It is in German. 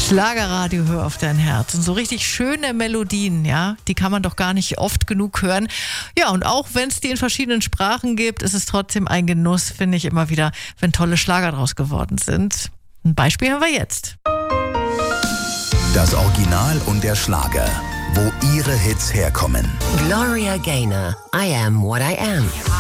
Schlagerradio, hör auf dein Herz. Und so richtig schöne Melodien, ja, die kann man doch gar nicht oft genug hören. Ja, und auch wenn es die in verschiedenen Sprachen gibt, ist es trotzdem ein Genuss, finde ich immer wieder, wenn tolle Schlager draus geworden sind. Ein Beispiel haben wir jetzt. Das Original und der Schlager, wo ihre Hits herkommen. Gloria Gaynor, I Am What I Am.